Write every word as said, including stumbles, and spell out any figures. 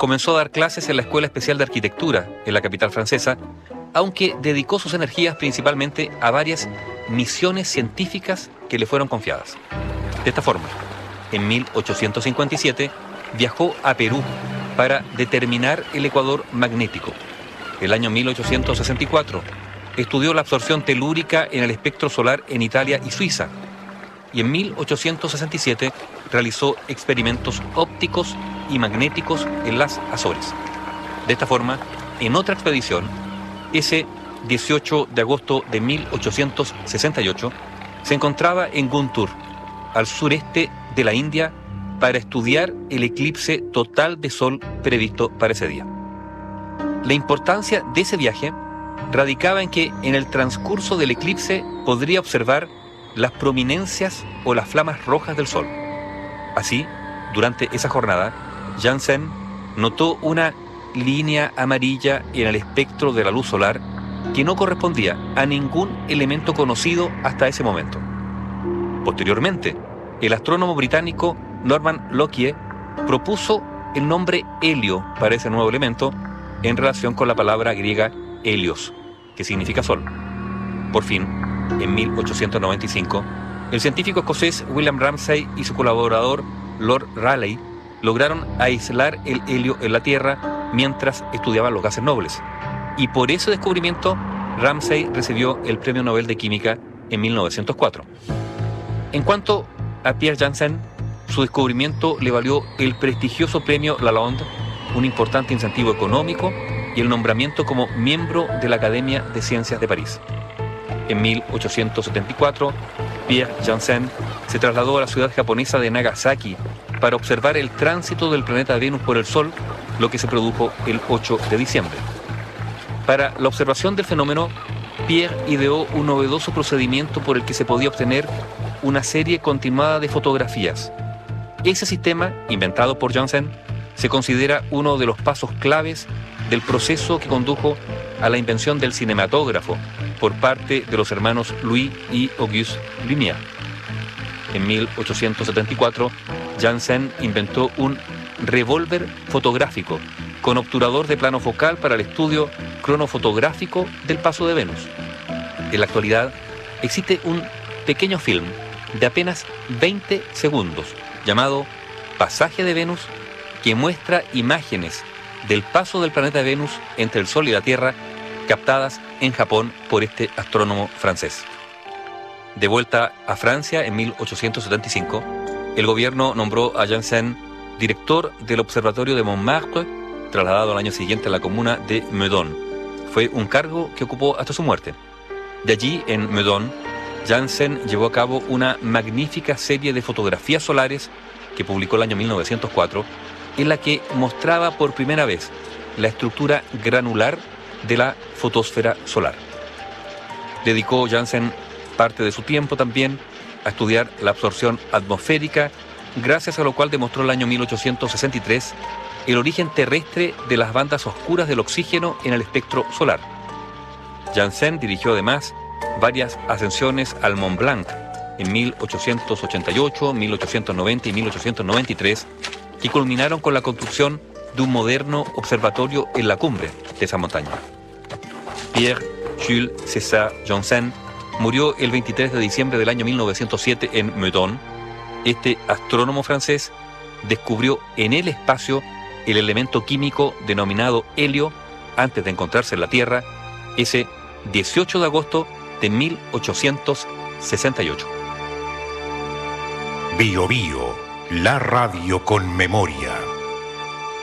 comenzó a dar clases en la Escuela Especial de Arquitectura en la capital francesa, aunque dedicó sus energías principalmente a varias misiones científicas que le fueron confiadas. De esta forma, en mil ochocientos cincuenta y siete viajó a Perú para determinar el ecuador magnético. El año mil ochocientos sesenta y cuatro estudió la absorción telúrica en el espectro solar en Italia y Suiza. Y en mil ochocientos sesenta y siete realizó experimentos ópticos y magnéticos en las Azores. De esta forma, en otra expedición, ese dieciocho de agosto de mil ochocientos sesenta y ocho, se encontraba en Guntur, al sureste de la India, para estudiar el eclipse total de sol previsto para ese día. La importancia de ese viaje radicaba en que en el transcurso del eclipse podría observar las prominencias o las flamas rojas del sol. Así, durante esa jornada, Janssen notó una línea amarilla en el espectro de la luz solar que no correspondía a ningún elemento conocido hasta ese momento. Posteriormente, el astrónomo británico Norman Lockyer propuso el nombre helio para ese nuevo elemento en relación con la palabra griega helios, que significa sol. Por fin, en mil ochocientos noventa y cinco, el científico escocés William Ramsay y su colaborador Lord Rayleigh lograron aislar el helio en la Tierra mientras estudiaban los gases nobles. Y por ese descubrimiento, Ramsay recibió el Premio Nobel de Química en mil novecientos cuatro. En cuanto a Pierre Janssen, su descubrimiento le valió el prestigioso Premio Lalonde, un importante incentivo económico y el nombramiento como miembro de la Academia de Ciencias de París. En mil ochocientos setenta y cuatro, Pierre Janssen se trasladó a la ciudad japonesa de Nagasaki para observar el tránsito del planeta Venus por el Sol, lo que se produjo el ocho de diciembre. Para la observación del fenómeno, Pierre ideó un novedoso procedimiento por el que se podía obtener una serie continuada de fotografías. Ese sistema, inventado por Janssen, se considera uno de los pasos claves del proceso que condujo a la invención del cinematógrafo por parte de los hermanos Louis y Auguste Lumière. En mil ochocientos setenta y cuatro, Janssen inventó un revólver fotográfico con obturador de plano focal para el estudio cronofotográfico del paso de Venus. En la actualidad, existe un pequeño film de apenas veinte segundos llamado Pasaje de Venus, que muestra imágenes del paso del planeta Venus entre el Sol y la Tierra, captadas en Japón por este astrónomo francés. De vuelta a Francia en mil ochocientos setenta y cinco, el gobierno nombró a Janssen director del Observatorio de Montmartre, trasladado al año siguiente a la comuna de Meudon. Fue un cargo que ocupó hasta su muerte. De allí, en Meudon, Janssen llevó a cabo una magnífica serie de fotografías solares que publicó el año mil novecientos cuatro, en la que mostraba por primera vez la estructura granular de la fotosfera solar. Dedicó Janssen parte de su tiempo también a estudiar la absorción atmosférica, gracias a lo cual demostró el año mil ochocientos sesenta y tres el origen terrestre de las bandas oscuras del oxígeno en el espectro solar. Janssen dirigió además varias ascensiones al Mont Blanc en mil ochocientos ochenta y ocho, mil ochocientos noventa y mil ochocientos noventa y tres, que culminaron con la construcción de un moderno observatorio en la cumbre de esa montaña. Pierre Jules César Janssen murió el veintitrés de diciembre del año mil novecientos siete en Meudon. Este astrónomo francés descubrió en el espacio el elemento químico denominado helio antes de encontrarse en la Tierra ese dieciocho de agosto de mil ochocientos sesenta y ocho. Bio Bio, la radio con memoria.